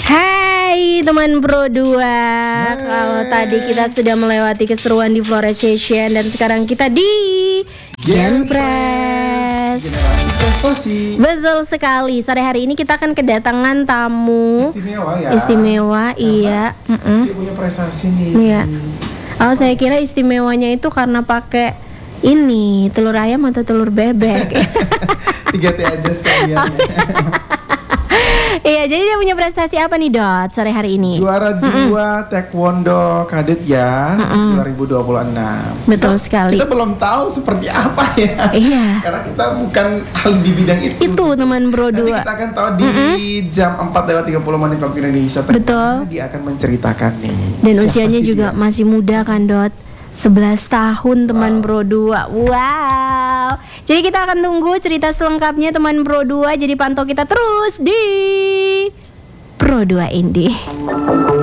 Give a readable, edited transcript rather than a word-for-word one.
Hai teman Pro 2. Kalau tadi kita sudah melewati keseruan di Flores Session dan sekarang kita di Genpress. Generasi prestasi. Betul sekali. Sore hari ini kita akan kedatangan tamu Istimewa ya. Istimewa, iya. Dia punya prestasi nih. Iya. Oh, saya kira istimewanya itu karena pakai ini telur ayam atau telur bebek. 3T aja sekalian. Iya, jadi dia punya prestasi apa nih Dot sore hari ini? Juara 2 Taekwondo Kadet ya 2026. Betul sekali. Kita belum tahu seperti apa ya. Iya. Karena kita bukan ahli di bidang itu. Itu teman Pro 2. Nanti kita akan tahu di jam 4:30 waktu Indonesia. Betul. Dia akan menceritakan nih. Dan siapa usianya sih juga dia. masih muda kan Dot, 11 tahun teman Pro 2. Wow. Jadi kita akan tunggu cerita selengkapnya teman Pro 2. Jadi pantau kita terus di Pro 2 Indie.